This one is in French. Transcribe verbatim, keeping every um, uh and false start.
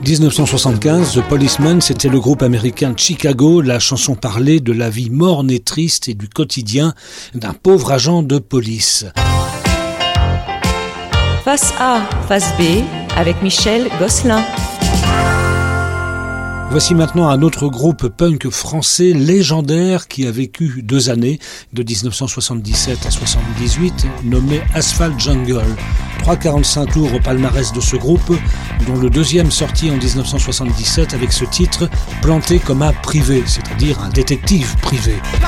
dix-neuf cent soixante-quinze, The Policemen, c'était le groupe américain de Chicago. La chanson parlait de la vie morne et triste et du quotidien d'un pauvre agent de police. Face A, face B, avec Michel Gosselin. Voici maintenant un autre groupe punk français légendaire qui a vécu deux années, de dix-neuf cent soixante-dix-sept à soixante-dix-huit, nommé Asphalt Jungle. trois quarante-cinq tours au palmarès de ce groupe, dont le deuxième sorti en dix-neuf cent soixante-dix-sept avec ce titre, Planté comme un privé, c'est-à-dire un détective privé.